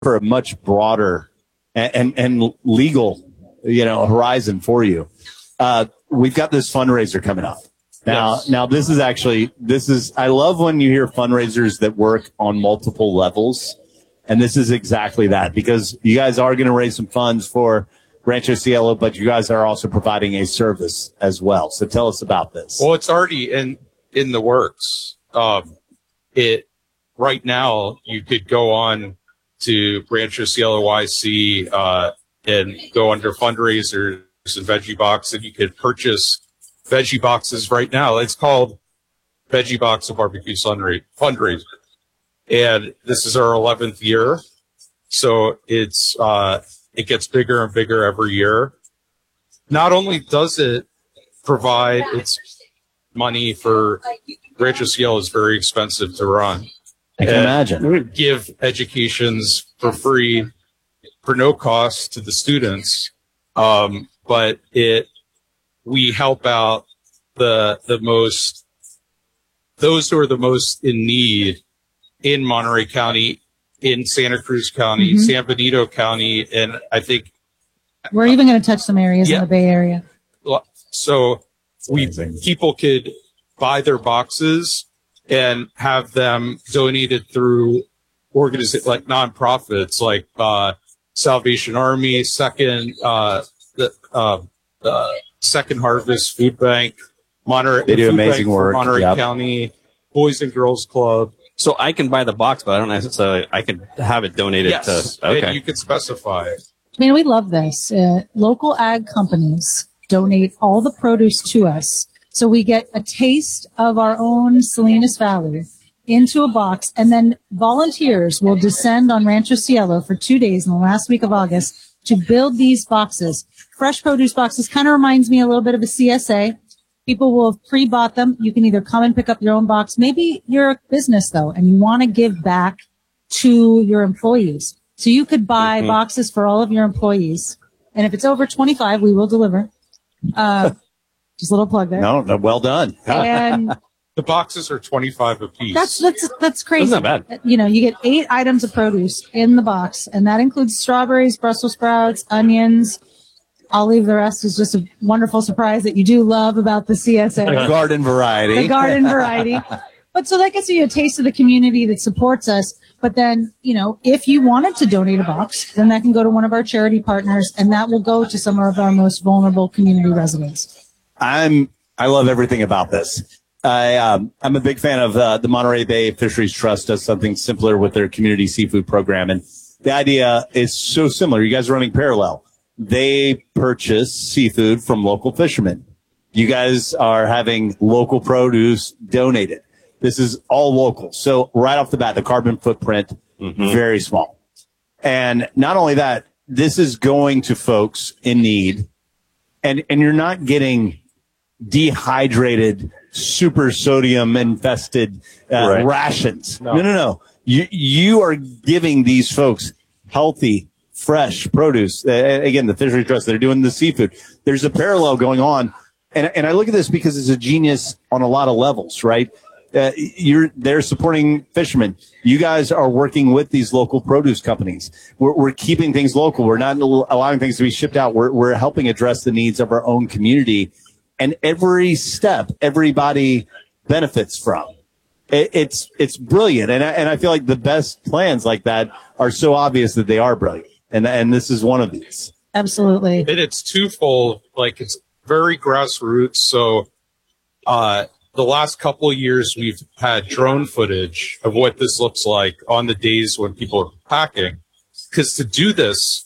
for a much broader and legal, horizon for you. We've got this fundraiser coming up. Now this is I love when you hear fundraisers that work on multiple levels. And this is exactly that, because you guys are going to raise some funds for Rancho Cielo, but you guys are also providing a service as well. So tell us about this. Well, it's already in the works. Right now, you could go on to Rancho Cielo YC and go under fundraisers and Veggie Box, and you could purchase veggie boxes right now. It's called Veggie Box of Barbecue Fundraiser. And this is our 11th year. So it gets bigger and bigger every year. Not only does it provide its money for Rancho Cielo is very expensive to run. I can imagine. We give educations for free, for no cost to the students. But we help out those who are the most in need in Monterey County, in Santa Cruz County, San Benito County, and I think we're even going to touch some areas in the Bay Area. So people could buy their boxes and have them donated through organizations like nonprofits, like Salvation Army, Second Harvest Food Bank, Monterey. They do amazing work. Monterey County Boys and Girls Club. So I can buy the box, but I don't necessarily. I could have it donated to. Okay. And you could specify. I mean, we love this. Local ag companies donate all the produce to us, so we get a taste of our own Salinas Valley into a box, and then volunteers will descend on Rancho Cielo for 2 days in the last week of August to build these boxes. Fresh produce boxes kind of reminds me a little bit of a CSA. People will have pre-bought them. You can either come and pick up your own box. Maybe you're a business, though, and you want to give back to your employees. So you could buy boxes for all of your employees. And if it's over 25, we will deliver. Just a little plug there. No, well done. And the boxes are $25 a piece. That's crazy. That's not bad. You get 8 items of produce in the box, and that includes strawberries, Brussels sprouts, onions. I'll leave the rest as just a wonderful surprise that you do love about the CSA. The garden variety. The garden variety. But so that gets you a taste of the community that supports us. But then, if you wanted to donate a box, then that can go to one of our charity partners, and that will go to some of our most vulnerable community residents. I love everything about this. I'm a big fan of the Monterey Bay Fisheries Trust does something simpler with their community seafood program. And the idea is so similar. You guys are running parallel. They purchase seafood from local fishermen. You guys are having local produce donated. This is all local. So right off the bat, the carbon footprint, very small. And not only that, this is going to folks in need. And you're not getting dehydrated, super sodium infested rations. No. You are giving these folks healthy, fresh produce. Again, the Fishery Trust, they're doing the seafood. There's a parallel going on. And I look at this because it's a genius on a lot of levels, right? They're supporting fishermen. You guys are working with these local produce companies. We're keeping things local. We're not allowing things to be shipped out. We're helping address the needs of our own community. And every step, everybody benefits from. It's brilliant. And I feel like the best plans like that are so obvious that they are brilliant. And this is one of these. Absolutely. And it's twofold. Like, it's very grassroots. So, the last couple of years, we've had drone footage of what this looks like on the days when people are packing. Because to do this,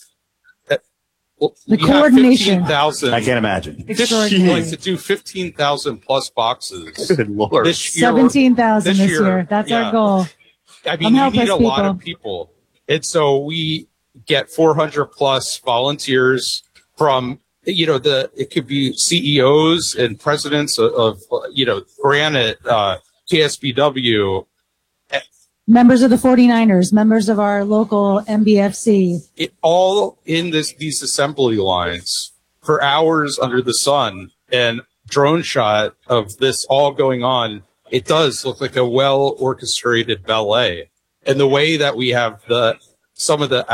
the coordination. I can't imagine. Like to do 15,000 plus boxes. Good Lord. This year, 17,000 this year. That's our goal. I mean, you need a lot of people. And so we get 400 plus volunteers from, it could be CEOs and presidents of Granite, KSBW. Members of the 49ers, members of our local MBFC. All in these assembly lines for hours under the sun, and drone shot of this all going on. It does look like a well orchestrated ballet. And the way that we have the some of the